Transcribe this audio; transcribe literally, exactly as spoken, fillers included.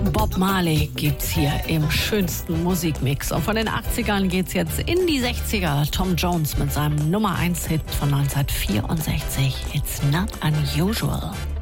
Bob Marley gibt's hier im schönsten Musikmix. Und von den achtzigern geht's jetzt in die sechziger. Tom Jones mit seinem Nummer eins Hit von neunzehnhundertvierundsechzig. It's not unusual.